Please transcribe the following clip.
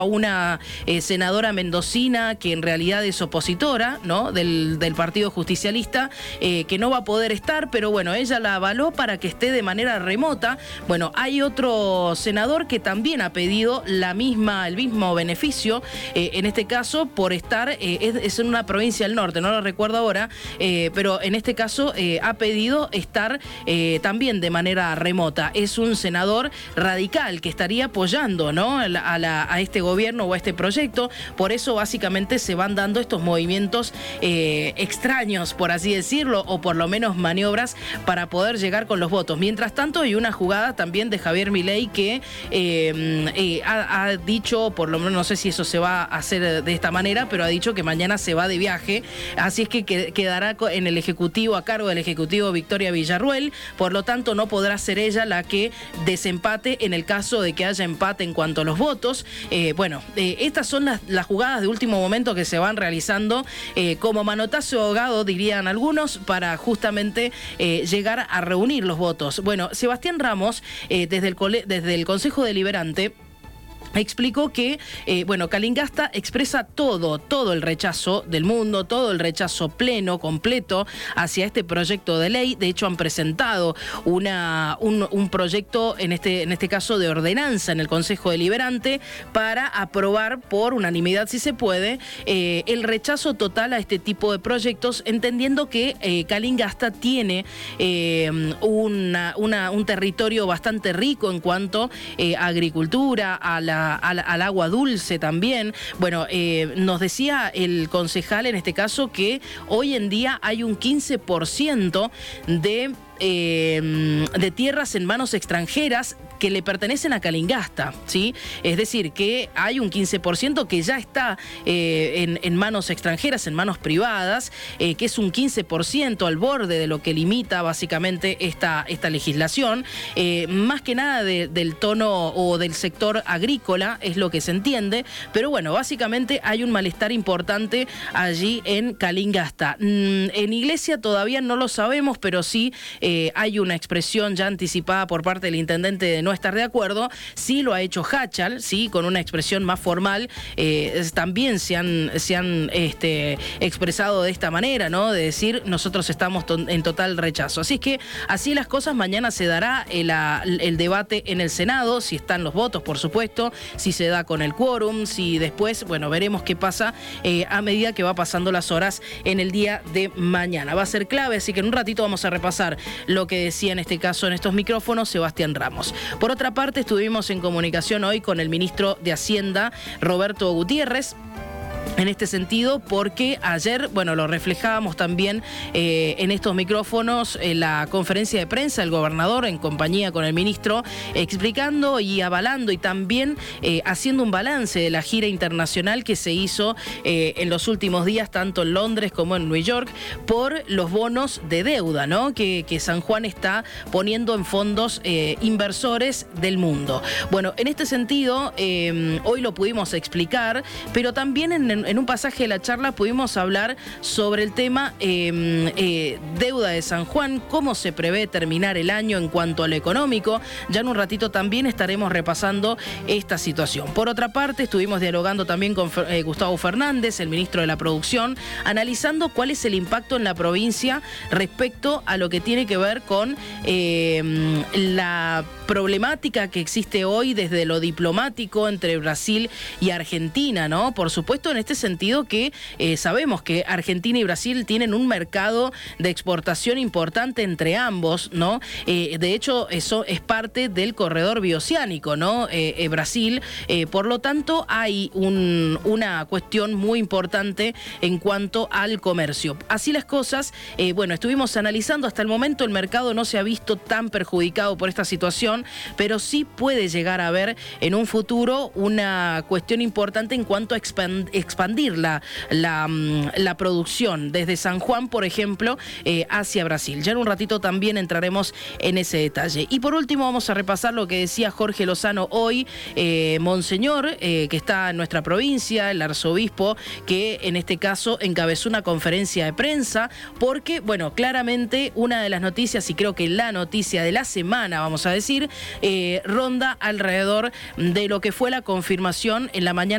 una senadora mendocina que en realidad es opositora, ¿no?, del Partido Justicialista, que no va a poder estar, pero bueno, ella la avaló para que esté de manera remota. Bueno, hay otro senador que también ha pedido el mismo beneficio, en este caso por estar, es en una provincia del norte, no lo recuerdo ahora, pero en este caso ha pedido estar también de manera remota. Es un senador radical que estaría apoyando, ¿no?, a este gobierno o a este proyecto. Por eso básicamente se van dando estos movimientos extraños, por así decirlo, o por lo menos maniobras para poder llegar con los votos. Mientras tanto, hay una jugada también de Javier Milei que ha dicho, por lo menos no sé si eso se va a hacer de esta manera, pero ha dicho que mañana se va de viaje, así es que quedará en el Ejecutivo, a cargo del Ejecutivo, Victoria Villarruel. Por lo tanto, no podrá ser ella la que desempate en el caso de que haya empate en cuanto a los votos. Bueno, estas son las jugadas de último momento que se van realizando como manotazo ahogado, dirían algunos, para justamente llegar a reunir los votos. Bueno, Sebastián Ramos, desde el Consejo Deliberante, explicó que, Calingasta expresa todo el rechazo del mundo, todo el rechazo pleno, completo, hacia este proyecto de ley. De hecho, han presentado un proyecto, en este caso de ordenanza, en el Consejo Deliberante, para aprobar por unanimidad, si se puede, el rechazo total a este tipo de proyectos, entendiendo que Calingasta tiene un territorio bastante rico en cuanto a agricultura, al agua dulce también. Bueno, nos decía el concejal en este caso que hoy en día hay un 15% de tierras en manos extranjeras que le pertenecen a Calingasta, ¿sí? Es decir, que hay un 15% que ya está en manos extranjeras, en manos privadas, que es un 15% al borde de lo que limita básicamente esta legislación. Más que nada del tono o del sector agrícola es lo que se entiende, pero bueno, básicamente hay un malestar importante allí en Calingasta. En Iglesia todavía no lo sabemos, pero sí hay una expresión ya anticipada por parte del intendente de no estar de acuerdo. Sí lo ha hecho Hachal, sí, con una expresión más formal. También se han expresado de esta manera, ¿no?, de decir nosotros estamos en total rechazo. Así es que así las cosas. Mañana se dará el debate en el Senado, si están los votos, por supuesto, si se da con el quórum, si después, bueno, veremos qué pasa a medida que va pasando las horas en el día de mañana. Va a ser clave, así que en un ratito vamos a repasar lo que decía en este caso en estos micrófonos Sebastián Ramos. Por otra parte, estuvimos en comunicación hoy con el ministro de Hacienda, Roberto Gutiérrez, en este sentido, porque ayer, bueno, lo reflejábamos también en estos micrófonos, en la conferencia de prensa, el gobernador en compañía con el ministro, explicando y avalando y también haciendo un balance de la gira internacional que se hizo en los últimos días, tanto en Londres como en New York, por los bonos de deuda, ¿no?, que San Juan está poniendo en fondos inversores del mundo. Bueno, en este sentido, hoy lo pudimos explicar, pero también en un pasaje de la charla pudimos hablar sobre el tema deuda de San Juan, cómo se prevé terminar el año en cuanto a lo económico. Ya en un ratito también estaremos repasando esta situación. Por otra parte, estuvimos dialogando también con Gustavo Fernández, el ministro de la Producción, analizando cuál es el impacto en la provincia respecto a lo que tiene que ver con la problemática que existe hoy desde lo diplomático entre Brasil y Argentina, ¿no? Por supuesto, en este sentido que sabemos que Argentina y Brasil tienen un mercado de exportación importante entre ambos, ¿no? De hecho, eso es parte del corredor bioceánico, ¿no? Brasil, por lo tanto, hay una cuestión muy importante en cuanto al comercio. Así las cosas, bueno, estuvimos analizando, hasta el momento el mercado no se ha visto tan perjudicado por esta situación, pero sí puede llegar a haber en un futuro una cuestión importante en cuanto a expandir expandir la producción desde San Juan, por ejemplo, hacia Brasil. Ya en un ratito también entraremos en ese detalle. Y por último vamos a repasar lo que decía Jorge Lozano hoy, Monseñor, que está en nuestra provincia, el arzobispo, que en este caso encabezó una conferencia de prensa, porque, bueno, claramente una de las noticias, y creo que la noticia de la semana, vamos a decir, ronda alrededor de lo que fue la confirmación en la mañana